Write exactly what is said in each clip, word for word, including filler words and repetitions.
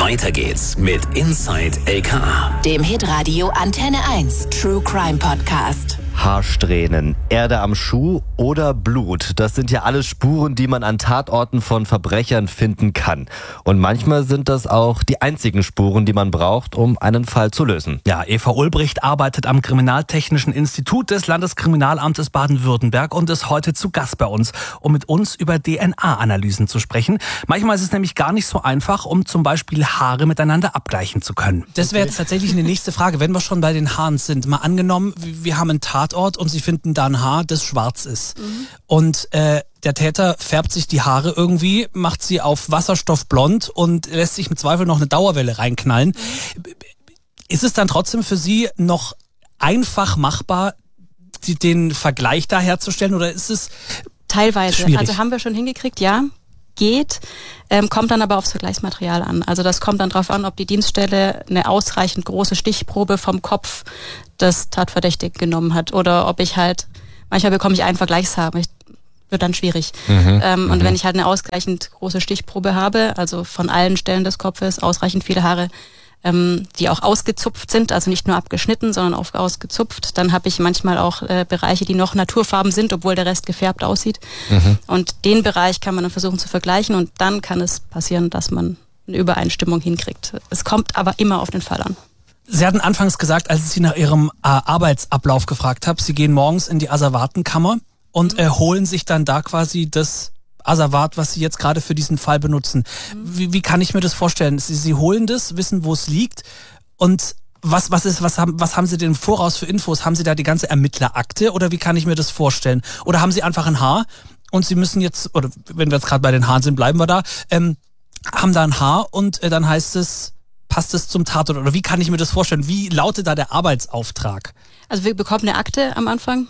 Weiter geht's mit Inside L K A, dem Hitradio Antenne eins True Crime Podcast. Haarsträhnen, Erde am Schuh oder Blut. Das sind ja alles Spuren, die man an Tatorten von Verbrechern finden kann. Und manchmal sind das auch die einzigen Spuren, die man braucht, um einen Fall zu lösen. Ja, Eva Ulbricht arbeitet am Kriminaltechnischen Institut des Landeskriminalamtes Baden-Württemberg und ist heute zu Gast bei uns, um mit uns über D N A-Analysen zu sprechen. Manchmal ist es nämlich gar nicht so einfach, um zum Beispiel Haare miteinander abgleichen zu können. Das wäre jetzt tatsächlich eine nächste Frage, wenn wir schon bei den Haaren sind. Mal angenommen, wir haben einen Tatort und Sie finden da ein Haar, das schwarz ist. Mhm. Und äh, der Täter färbt sich die Haare irgendwie, macht sie auf wasserstoffblond und lässt sich mit Zweifel noch eine Dauerwelle reinknallen. Mhm. Ist es dann trotzdem für Sie noch einfach machbar, die, den Vergleich da herzustellen, oder ist es teilweise schwierig? Also haben wir schon hingekriegt, ja. Geht, ähm, kommt dann aber aufs Vergleichsmaterial an. Also das kommt dann darauf an, ob die Dienststelle eine ausreichend große Stichprobe vom Kopf des Tatverdächtigen genommen hat oder ob ich halt, manchmal bekomme ich einen Vergleichshaar, wird dann schwierig. Mhm, ähm, mhm. Und wenn ich halt eine ausreichend große Stichprobe habe, also von allen Stellen des Kopfes ausreichend viele Haare, ähm, die auch ausgezupft sind, also nicht nur abgeschnitten, sondern auch ausgezupft, dann habe ich manchmal auch äh, Bereiche, die noch naturfarben sind, obwohl der Rest gefärbt aussieht. Mhm. Und den Bereich kann man dann versuchen zu vergleichen und dann kann es passieren, dass man eine Übereinstimmung hinkriegt. Es kommt aber immer auf den Fall an. Sie hatten anfangs gesagt, als ich Sie nach Ihrem äh, Arbeitsablauf gefragt habe, Sie gehen morgens in die Asservatenkammer und äh, holen sich dann da quasi das Asservat, was Sie jetzt gerade für diesen Fall benutzen. Wie, wie kann ich mir das vorstellen? Sie, Sie holen das, wissen, wo es liegt, und was, was, ist, was, haben, was haben Sie denn im Voraus für Infos? Haben Sie da die ganze Ermittlerakte oder wie kann ich mir das vorstellen? Oder haben Sie einfach ein Haar und Sie müssen jetzt, oder wenn wir jetzt gerade bei den Haaren sind, bleiben wir da, ähm, haben da ein Haar und äh, dann heißt es, passt es zum Tatort? Oder wie kann ich mir das vorstellen? Wie lautet da der Arbeitsauftrag? Also wir bekommen eine Akte am Anfang.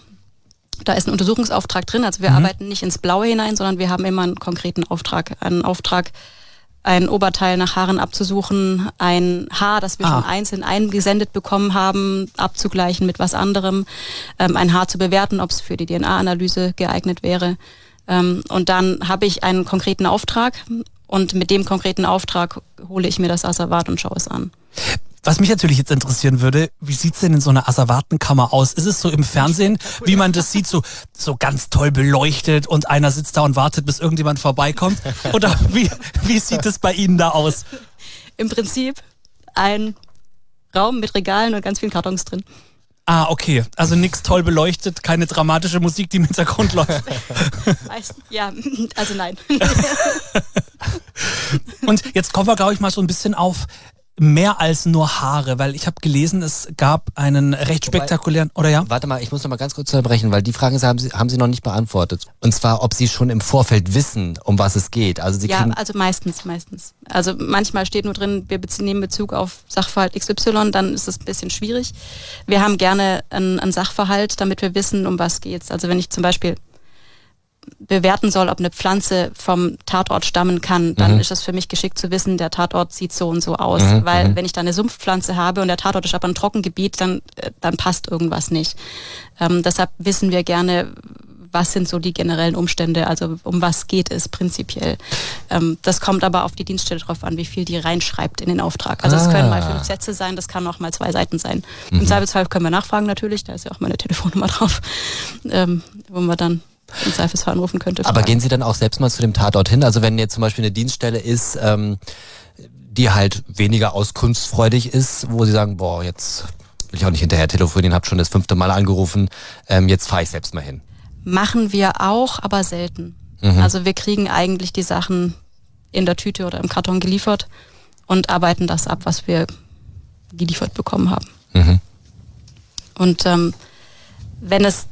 Da ist ein Untersuchungsauftrag drin. Also wir mhm. arbeiten nicht ins Blaue hinein, sondern wir haben immer einen konkreten Auftrag. Einen Auftrag, ein Oberteil nach Haaren abzusuchen, ein Haar, das wir ah. schon einzeln eingesendet bekommen haben, abzugleichen mit was anderem, ähm, ein Haar zu bewerten, ob es für die D N A-Analyse geeignet wäre. Ähm, und dann habe ich einen konkreten Auftrag und mit dem konkreten Auftrag hole ich mir das Asservat und schaue es an. Was mich natürlich jetzt interessieren würde, wie sieht's denn in so einer Asservatenkammer aus? Ist es so im Fernsehen, wie man das sieht, so, so ganz toll beleuchtet und einer sitzt da und wartet, bis irgendjemand vorbeikommt? Oder wie, wie sieht es bei Ihnen da aus? Im Prinzip ein Raum mit Regalen und ganz vielen Kartons drin. Ah, okay. Also nichts toll beleuchtet, keine dramatische Musik, die im Hintergrund läuft. Meist, ja, also nein. Und jetzt kommen wir, glaube ich, mal so ein bisschen auf mehr als nur Haare, weil ich habe gelesen, es gab einen recht spektakulären, oder ja? Warte mal, ich muss noch mal ganz kurz unterbrechen, weil die Frage haben Sie, haben Sie noch nicht beantwortet. Und zwar, ob Sie schon im Vorfeld wissen, um was es geht. Also Sie ja, kriegen also meistens, meistens. Also manchmal steht nur drin, wir nehmen Bezug auf Sachverhalt X Y, dann ist es ein bisschen schwierig. Wir haben gerne einen, einen Sachverhalt, damit wir wissen, um was geht's. Also wenn ich zum Beispiel bewerten soll, ob eine Pflanze vom Tatort stammen kann, dann mhm. ist es für mich geschickt zu wissen, der Tatort sieht so und so aus. Mhm. Weil wenn ich da eine Sumpfpflanze habe und der Tatort ist aber ein Trockengebiet, dann, dann passt irgendwas nicht. Ähm, deshalb wissen wir gerne, was sind so die generellen Umstände, also um was geht es prinzipiell. Ähm, das kommt aber auf die Dienststelle drauf an, wie viel die reinschreibt in den Auftrag. Also es ah. können mal fünf Sätze sein, das kann auch mal zwei Seiten sein. Mhm. Im Zweifelsfall können wir nachfragen natürlich, da ist ja auch meine Telefonnummer drauf, ähm, wo wir dann im Zweifelsfall anrufen könnte. Aber gehen Sie dann auch selbst mal zu dem Tatort hin? Also wenn jetzt zum Beispiel eine Dienststelle ist, ähm, die halt weniger auskunftsfreudig ist, wo Sie sagen, boah, jetzt will ich auch nicht hinterher telefonieren, habe schon das fünfte Mal angerufen, ähm, jetzt fahre ich selbst mal hin. Machen wir auch, aber selten. Mhm. Also wir kriegen eigentlich die Sachen in der Tüte oder im Karton geliefert und arbeiten das ab, was wir geliefert bekommen haben. Mhm. Und ähm, wenn es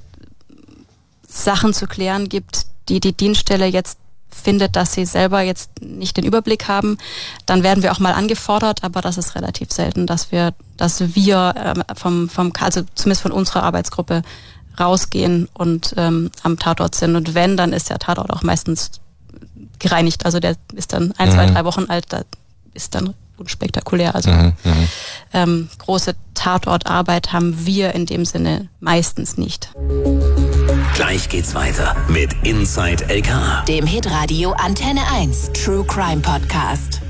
Sachen zu klären gibt, die die Dienststelle jetzt findet, dass sie selber jetzt nicht den Überblick haben, dann werden wir auch mal angefordert, aber das ist relativ selten, dass wir, dass wir äh, vom, vom, also zumindest von unserer Arbeitsgruppe rausgehen und ähm, am Tatort sind. Und wenn, dann ist der Tatort auch meistens gereinigt. Also der ist dann ein, mhm. zwei, drei Wochen alt, da ist dann unspektakulär. Also mhm. ähm, große Tatortarbeit haben wir in dem Sinne meistens nicht. Gleich geht's weiter mit Inside L K A, dem Hitradio Antenne eins True Crime Podcast.